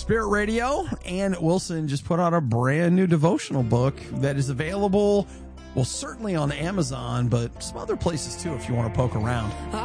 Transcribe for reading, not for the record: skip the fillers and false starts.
Spirit Radio. Ann Wilson just put out a brand new devotional book that is available, well, certainly on Amazon, but some other places too if you want to poke around.